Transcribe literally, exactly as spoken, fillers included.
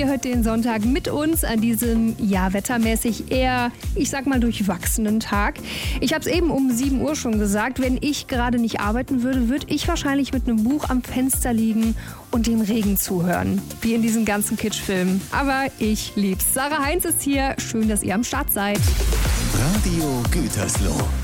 ihr hört den Sonntag mit uns an diesem, ja, wettermäßig eher, ich sag mal, durchwachsenen Tag. Ich habe es eben um sieben Uhr schon gesagt, wenn ich gerade nicht arbeiten würde, würde ich wahrscheinlich mit einem Buch am Fenster liegen und dem Regen zuhören. Wie in diesen ganzen Kitschfilmen. Aber ich lieb's. Sarah Heinz ist hier. Schön, dass ihr am Start seid. Radio Gütersloh.